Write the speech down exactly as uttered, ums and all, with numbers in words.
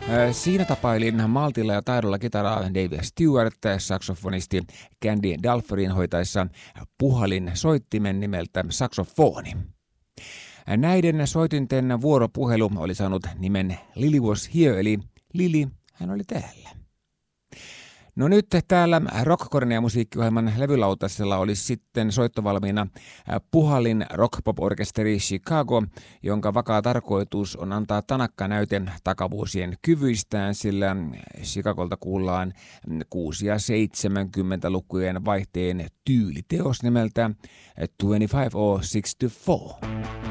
Siinä tapailin maltilla ja taidolla kitaraa Dave Stewart, saksofonisti Candy Dulferin hoitaessa puhalin soittimen nimeltä saksofoni. Näiden soitinten vuoropuhelu oli saanut nimen Lily Was Here, eli Lili, hän oli täällä. No nyt täällä Rock-Kornea musiikkiohjelman levylautasella olisi sitten soittovalmiina puhalin rock-pop-orkesteri Chicago, jonka vakaa tarkoitus on antaa tanakka näyte takavuosien kyvyistään, sillä Chicagolta kuullaan kuusi- ja seitsemänkymmentälukujen vaihteen tyyliteos nimeltä kaksikymmentäviisi oh sixty-four.